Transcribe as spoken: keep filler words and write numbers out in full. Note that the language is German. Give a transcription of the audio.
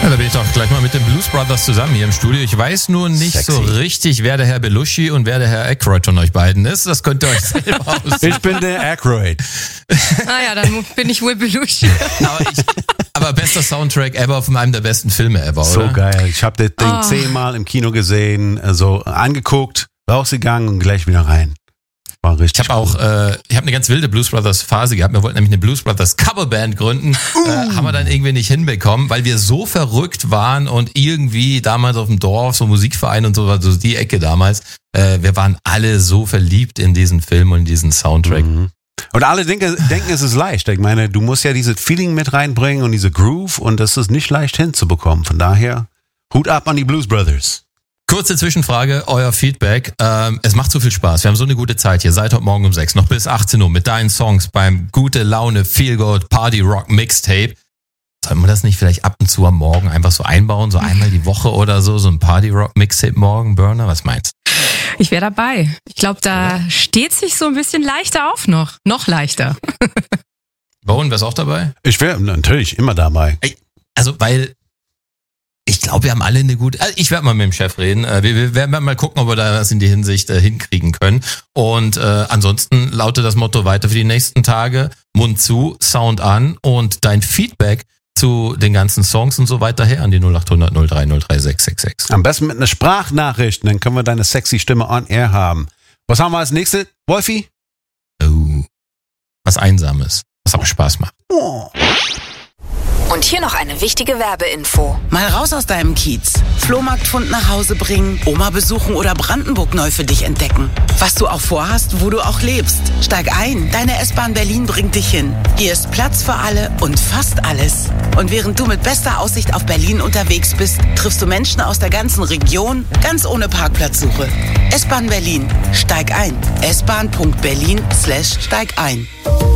Ja, da bin ich doch gleich mal mit den Blues Brothers zusammen hier im Studio. Ich weiß nur nicht Sexy. so richtig, wer der Herr Belushi und wer der Herr Aykroyd von euch beiden ist. Das könnt ihr euch selber aussuchen. Ich bin der Aykroyd. Ah ja, dann bin ich wohl Belushi. aber, ich, aber bester Soundtrack ever von einem der besten Filme ever, so oder? So geil. Ich habe das Ding Oh. zehnmal im Kino gesehen, so angeguckt, rausgegangen und gleich wieder rein. War richtig. Ich habe auch, äh, ich habe eine ganz wilde Blues Brothers Phase gehabt. Wir wollten nämlich eine Blues Brothers Coverband gründen, uh. äh, haben wir dann irgendwie nicht hinbekommen, weil wir so verrückt waren und irgendwie damals auf dem Dorf, so Musikverein und so, also die Ecke damals, äh, wir waren alle so verliebt in diesen Film und in diesen Soundtrack. Mhm. Und alle denken, denken, es ist leicht. Ich meine, du musst ja dieses Feeling mit reinbringen und diese Groove und das ist nicht leicht hinzubekommen. Von daher, Hut ab an die Blues Brothers. Kurze Zwischenfrage, euer Feedback. Ähm, es macht so viel Spaß. Wir haben so eine gute Zeit hier. Seit heute Morgen um sechs, noch bis achtzehn Uhr mit deinen Songs beim Gute Laune Feel Good Party Rock Mixtape. Sollten wir das nicht vielleicht ab und zu am Morgen einfach so einbauen? So einmal die Woche oder so, so ein Party Rock Mixtape morgen, Burner? Was meinst du? Ich wäre dabei. Ich glaube, da ja. steht sich so ein bisschen leichter auf noch. Noch leichter. Bowen, wär's auch dabei? Ich wäre natürlich immer dabei. Also, weil ich glaube, wir haben alle eine gute... Also ich werde mal mit dem Chef reden. Wir, wir werden mal gucken, ob wir da was in die Hinsicht äh, hinkriegen können. Und äh, ansonsten lautet das Motto weiter für die nächsten Tage. Mund zu, Sound an und dein Feedback zu den ganzen Songs und so weiter her an die null acht hundert null drei null drei sechs sechs sechs. Am besten mit einer Sprachnachricht, dann können wir deine sexy Stimme on air haben. Was haben wir als nächstes, Wolfi? Oh, was Einsames, was aber Spaß macht. Oh. Und hier noch eine wichtige Werbeinfo. Mal raus aus deinem Kiez. Flohmarktfund nach Hause bringen, Oma besuchen oder Brandenburg neu für dich entdecken. Was du auch vorhast, wo du auch lebst. Steig ein, deine S-Bahn Berlin bringt dich hin. Hier ist Platz für alle und fast alles. Und während du mit bester Aussicht auf Berlin unterwegs bist, triffst du Menschen aus der ganzen Region, ganz ohne Parkplatzsuche. S-Bahn Berlin. Steig ein. S-Bahn.berlin slash steig ein.